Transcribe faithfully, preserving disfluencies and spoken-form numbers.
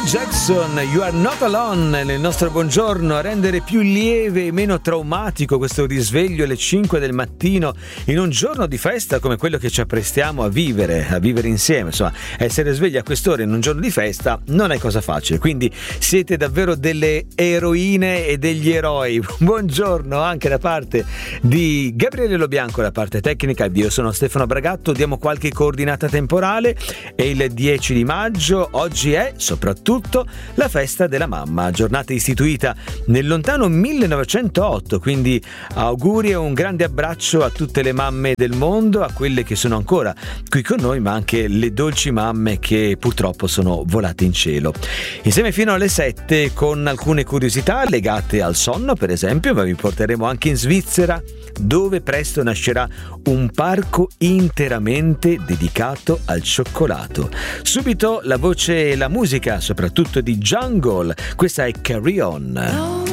Jackson, You Are Not Alone, nel nostro buongiorno, a rendere più lieve e meno traumatico questo risveglio alle cinque del mattino in un giorno di festa come quello che ci apprestiamo a vivere, a vivere insieme. Insomma, essere svegli a quest'ora in un giorno di festa non è cosa facile, quindi siete davvero delle eroine e degli eroi. Buongiorno anche da parte di Gabriele Lobianco, la parte tecnica. Io sono Stefano Bragatto, diamo qualche coordinata temporale. È il dieci di maggio, oggi è soprattutto la festa della mamma, giornata istituita nel lontano millenovecentotto, quindi auguri e un grande abbraccio a tutte le mamme del mondo, a quelle che sono ancora qui con noi, ma anche le dolci mamme che purtroppo sono volate in cielo. Insieme fino alle sette con alcune curiosità legate al sonno, per esempio, ma vi porteremo anche in Svizzera, dove presto nascerà un parco interamente dedicato al cioccolato. Subito la voce e la musica, soprattutto di Jungle. Questa è Carry On.